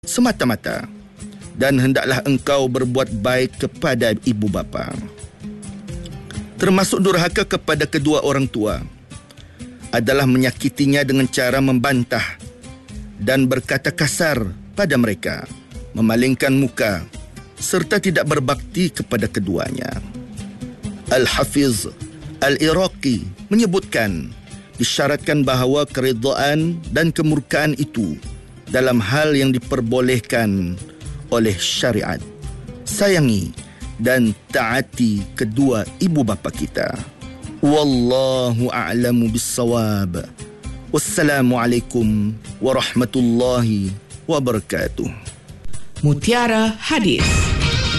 semata-mata, dan hendaklah engkau berbuat baik kepada ibu bapa. Termasuk durhaka kepada kedua orang tua adalah menyakitinya dengan cara membantah dan berkata kasar pada mereka, memalingkan muka serta tidak berbakti kepada keduanya. Al-Hafiz Al-Iraqi menyebutkan, disyaratkan bahawa keridaan dan kemurkaan itu dalam hal yang diperbolehkan oleh syariat. Sayangi dan taati kedua ibu bapa kita. Wallahu a'lamu bis-shawab. Wassalamualaikum warahmatullahi wabarakatuh. Mutiara Hadis.